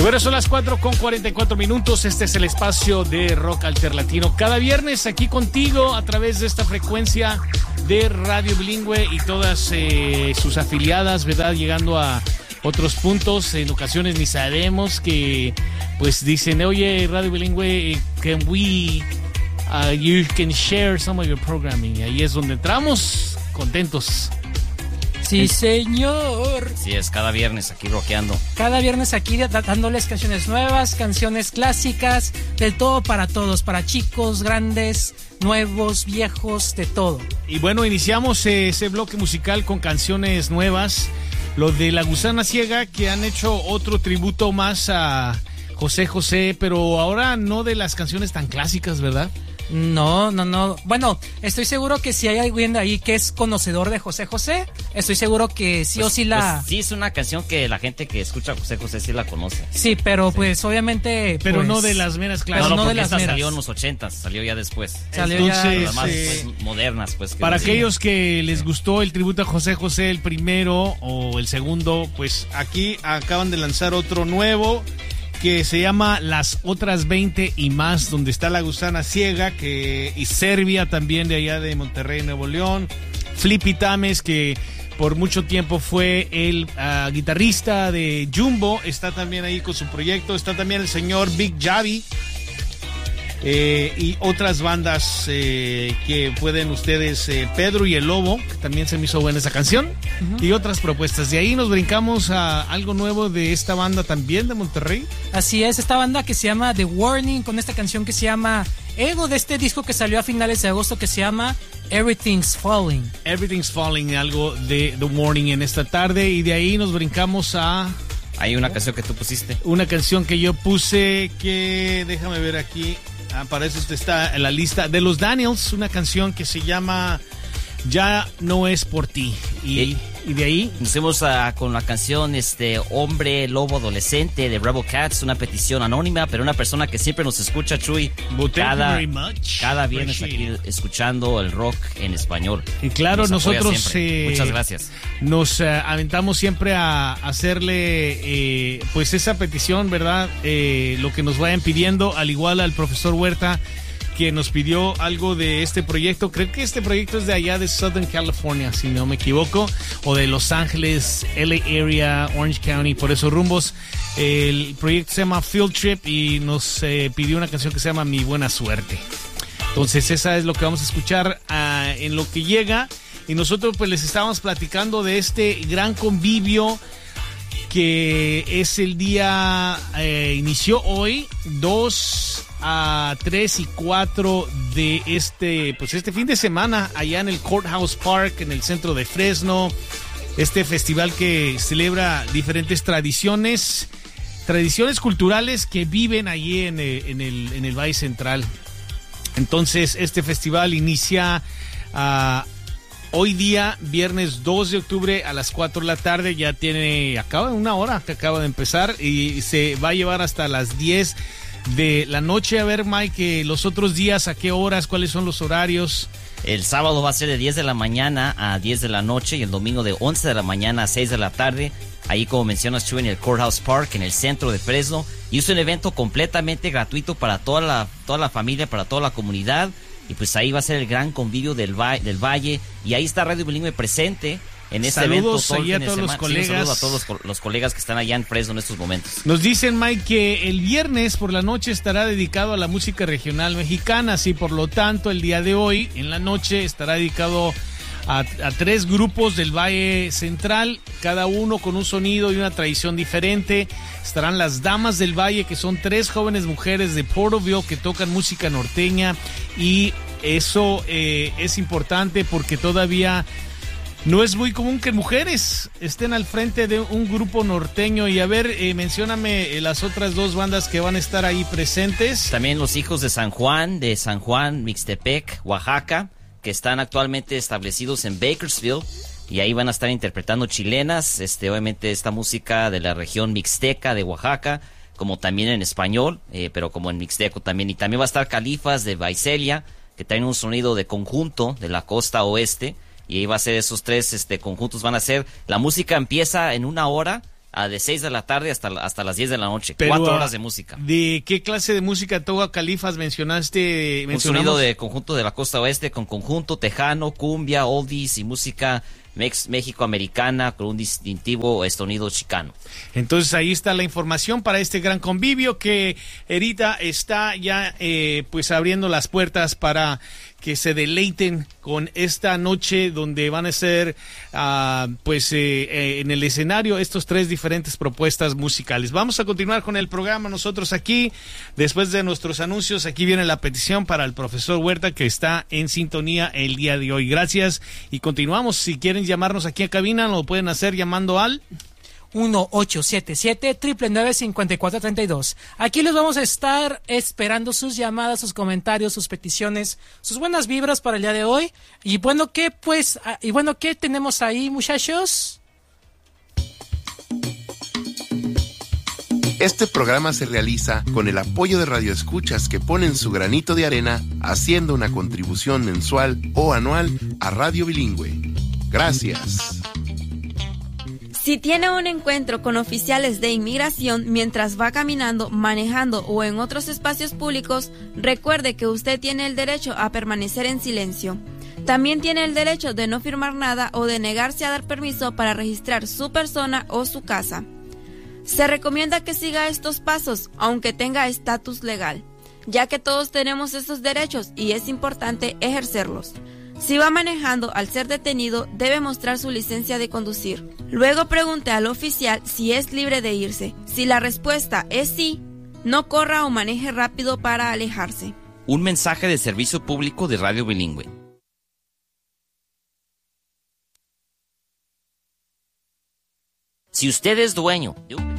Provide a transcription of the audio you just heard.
bueno, son las 4:44. Este es el espacio de Rock Alterlatino. Cada viernes aquí contigo a través de esta frecuencia de Radio Bilingüe y todas sus afiliadas, ¿verdad? Llegando a otros puntos. En ocasiones ni sabemos que, pues dicen, oye, Radio Bilingüe, can we, you can share some of your programming. Y ahí es donde entramos contentos. Sí, señor. Sí, es cada viernes aquí rockeando. Cada viernes aquí dándoles canciones nuevas, canciones clásicas, del todo para todos, para chicos, grandes, nuevos, viejos, de todo. Y bueno, iniciamos ese bloque musical con canciones nuevas. Lo de La Gusana Ciega, que han hecho otro tributo más a José José, pero ahora no de las canciones tan clásicas, ¿verdad? No. Bueno, estoy seguro que si hay alguien ahí que es conocedor de José José, estoy seguro que sí, pues, o sí la... Pues sí, es una canción que la gente que escucha a José José sí la conoce. Sí, pero sí, pues obviamente... Pero pues, no de las meras clásicas. No, de las meras. Salió en los 80s, salió ya después. Entonces, además, pues, modernas, pues. Para aquellos que les gustó el tributo a José José, el primero o el segundo, pues aquí acaban de lanzar otro nuevo que se llama Las Otras 20 y Más, donde está La Gusana Ciega, y Serbia también, de allá de Monterrey, Nuevo León. Flippy Tames, que por mucho tiempo fue el guitarrista de Jumbo, está también ahí con su proyecto. Está también el señor Big Javi, y otras bandas que pueden ustedes, Pedro y el Lobo, que también se me hizo buena esa canción, y otras propuestas. De ahí nos brincamos a algo nuevo de esta banda también de Monterrey. Así es, esta banda que se llama The Warning, con esta canción que se llama Ego, de este disco que salió a finales de agosto que se llama Everything's Falling. Everything's Falling, algo de The Warning en esta tarde, y de ahí nos brincamos a... Hay una canción que tú pusiste. Una canción que yo puse que, déjame ver aquí, para eso está en la lista, de los Daniels, una canción que se llama Ya No Es Por Ti. Y de ahí nos fuimos con la canción Hombre Lobo Adolescente de Rebel Cats, una petición anónima, pero una persona que siempre nos escucha, Chuy, cada viernes aquí escuchando el rock en español. Y claro, nosotros muchas gracias. Nos aventamos siempre a hacerle pues esa petición, ¿verdad? Lo que nos vayan pidiendo, al igual al profesor Huerta, que nos pidió algo de este proyecto. Creo que este proyecto es de allá de Southern California, si no me equivoco, o de Los Ángeles, LA Area, Orange County, por esos rumbos. El proyecto se llama Field Trip y nos pidió una canción que se llama Mi Buena Suerte. Entonces esa es lo que vamos a escuchar en lo que llega. Y nosotros pues les estábamos platicando de este gran convivio que es el día, inició hoy, 2 a 3 y 4 de este fin de semana allá en el Courthouse Park, en el centro de Fresno. Este festival que celebra diferentes tradiciones culturales que viven allí en el Valle Central. Entonces este festival inicia hoy día, viernes 2 de octubre a las 4 de la tarde. Ya acaba una hora que acaba de empezar y se va a llevar hasta las 10 de la noche. A ver, Mike, los otros días, ¿a qué horas? ¿Cuáles son los horarios? El sábado va a ser de 10 de la mañana a 10 de la noche y el domingo de 11 de la mañana a 6 de la tarde. Ahí, como mencionas, Chuy, en el Courthouse Park, en el centro de Fresno. Y es un evento completamente gratuito para toda la familia, para toda la comunidad. Y pues ahí va a ser el gran convivio del Valle. Y ahí está Radio Bilingüe presente en este evento. Saludos a todos los colegas. Sí, saludos a todos los colegas que están allá en Fresno en estos momentos. Nos dicen, Mike, que el viernes por la noche estará dedicado a la música regional mexicana. Así, por lo tanto, el día de hoy, en la noche, estará dedicado a 3 grupos del Valle Central, cada uno con un sonido y una tradición diferente. Estarán las Damas del Valle, que son 3 jóvenes mujeres de Porterville que tocan música norteña, y eso es importante porque todavía no es muy común que mujeres estén al frente de un grupo norteño. Y a ver, mencióname las otras 2 bandas que van a estar ahí presentes. También los Hijos de San Juan, Mixtepec, Oaxaca, que están actualmente establecidos en Bakersfield, y ahí van a estar interpretando chilenas, obviamente esta música de la región mixteca de Oaxaca, como también en español, pero como en mixteco también. Y también va a estar Califas de Visalia, que traen un sonido de conjunto de la costa oeste, y ahí va a ser esos 3 conjuntos van a ser. La música empieza en 1 hora de 6 de la tarde hasta las 10 de la noche. Pero, 4 horas de música. ¿De qué clase de música Toga Califas mencionaste? Un sonido de conjunto de la costa oeste, con conjunto tejano, cumbia, oldies y música México-americana con un distintivo sonido chicano. Entonces ahí está la información para este gran convivio que ahorita está ya pues abriendo las puertas para que se deleiten con esta noche donde van a ser en el escenario estos 3 diferentes propuestas musicales. Vamos a continuar con el programa nosotros aquí. Después de nuestros anuncios, aquí viene la petición para el profesor Huerta, que está en sintonía el día de hoy. Gracias y continuamos. Si quieren llamarnos aquí a cabina, lo pueden hacer llamando al 1-877-999-5432. Aquí les vamos a estar esperando sus llamadas, sus comentarios, sus peticiones, sus buenas vibras para el día de hoy. Y bueno, ¿qué tenemos ahí, muchachos? Este programa se realiza con el apoyo de radioescuchas que ponen su granito de arena haciendo una contribución mensual o anual a Radio Bilingüe. Gracias. Si tiene un encuentro con oficiales de inmigración mientras va caminando, manejando o en otros espacios públicos, recuerde que usted tiene el derecho a permanecer en silencio. También tiene el derecho de no firmar nada o de negarse a dar permiso para registrar su persona o su casa. Se recomienda que siga estos pasos, aunque tenga estatus legal, ya que todos tenemos esos derechos y es importante ejercerlos. Si va manejando, al ser detenido, debe mostrar su licencia de conducir. Luego pregunte al oficial si es libre de irse. Si la respuesta es sí, no corra o maneje rápido para alejarse. Un mensaje de servicio público de Radio Bilingüe. Si usted es dueño de un